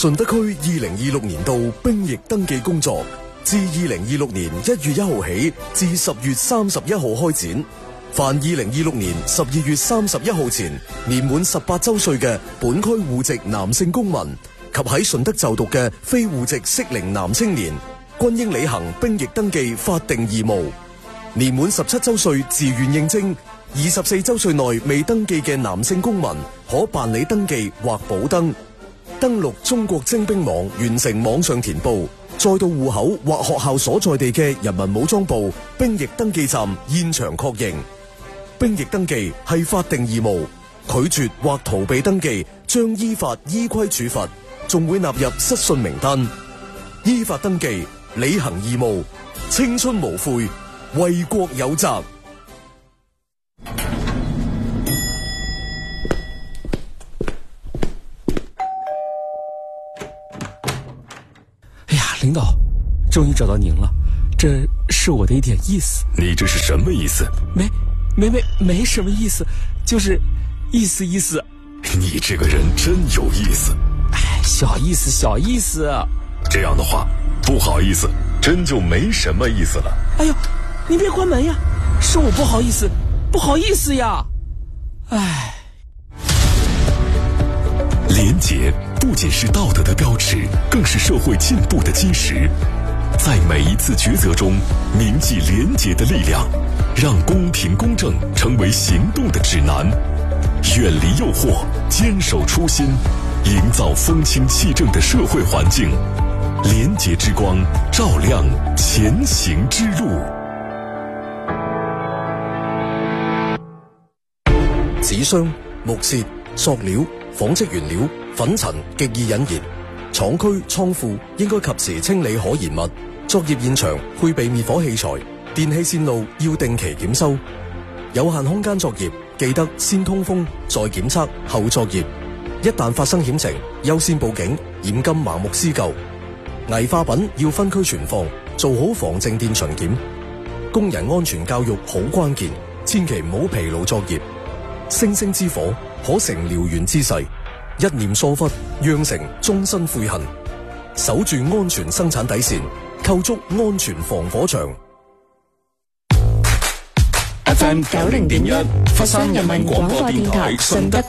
順德區2026年度兵役登記工作自2026年1月1號起至10月31號開展。凡2026年12月31號前年滿18周歲嘅本區戶籍男性公民及喺順德就讀嘅非戶籍適齡男青年，均應履行兵役登記法定義務。年滿17周歲自願應徵，24周歲內未登記嘅男性公民可辦理登記或補登。登錄中國徵兵網完成網上填報，再到戶口或學校所在地嘅人民武裝部兵役登記站現場確認。兵役登記係法定義務，拒絕或逃避登記將依法依規處罰，仲會納入失信名單。依法登記，履行義務，青春無悔，為國有責。 哎呀，领导，终于找到您了，这是我的一点意思。 你这是什么意思？ 没什么意思，就是意思。 你这个人真有意思。 哎，小意思。 这样的话，不好意思，真就没什么意思了。 哎呦，你别关门呀，是我不好意思呀。哎， 廉洁不仅是道德的标尺，更是社会进步的基石。在每一次抉择中，铭记廉洁的力量，让公平公正成为行动的指南。远离诱惑，坚守初心，营造风清气正的社会环境。廉洁之光，照亮前行之路。 紙箱、木屑、塑料、紡織原料、粉塵極易引燃，廠區倉庫應該及時清理可燃物。作業現場配備滅火器材，電氣線路要定期檢修。有限空間作業，記得先通風，再檢測，後作業。一旦發生險情，優先報警，嚴禁盲目施救。危化品要分區存放，做好防靜電巡檢。工人安全教育好關鍵，千祈唔好疲勞作業。星星之火可成燎原之勢，一念疏忽，釀成終身悔恨。守住安全生產底線，構築安全防火牆。 FM 90.1，佛山人民廣播電台順德